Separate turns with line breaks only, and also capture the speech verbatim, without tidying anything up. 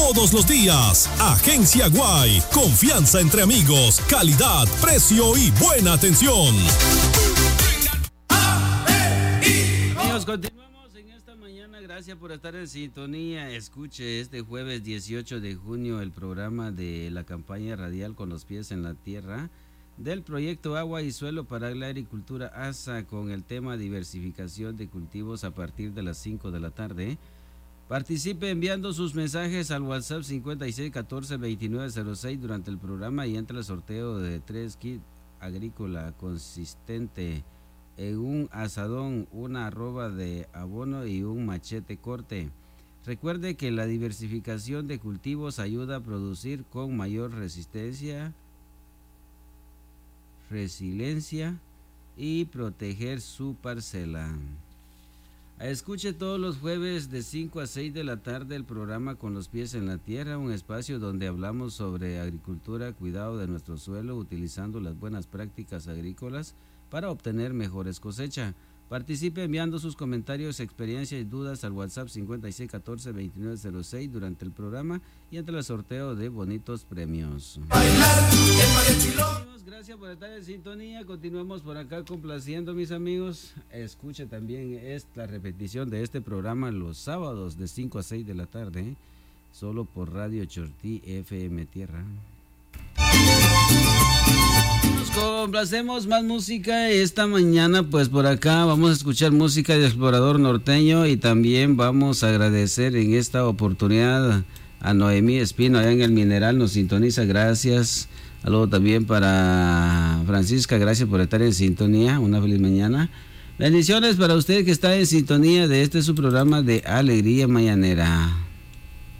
todos los días. Agencia Guay, confianza entre amigos, calidad, precio y buena atención.
Amigos, continuamos en esta mañana. Gracias por estar en sintonía. Escuche este jueves dieciocho de junio el programa de la campaña radial Con los pies en la tierra del proyecto Agua y Suelo para la Agricultura A S A, con el tema diversificación de cultivos a partir de las cinco de la tarde. Participe enviando sus mensajes al WhatsApp cincuenta y seis catorce veintinueve cero seis durante el programa y entra el sorteo de tres kits agrícola consistente en un asadón, una arroba de abono y un machete corte. Recuerde que la diversificación de cultivos ayuda a producir con mayor resistencia, resiliencia y proteger su parcela. Escuche todos los jueves de cinco a seis de la tarde el programa Con los pies en la tierra, un espacio donde hablamos sobre agricultura, cuidado de nuestro suelo, utilizando las buenas prácticas agrícolas para obtener mejores cosechas. Participe enviando sus comentarios, experiencias y dudas al WhatsApp cincuenta y seis catorce veintinueve cero seis durante el programa y entre el sorteo de bonitos premios. Gracias por estar en sintonía. Continuamos por acá complaciendo, mis amigos. Escuche también esta repetición de este programa los sábados de cinco a seis de la tarde, ¿eh? Solo por Radio Chortí F M Tierra. Nos complacemos más música esta mañana, pues por acá vamos a escuchar música de Explorador Norteño y también vamos a agradecer en esta oportunidad a Noemí Espino allá en el Mineral, nos sintoniza, gracias. Saludo también para Francisca, gracias por estar en sintonía, una feliz mañana. Bendiciones para usted que está en sintonía de este su programa de Alegría Mañanera.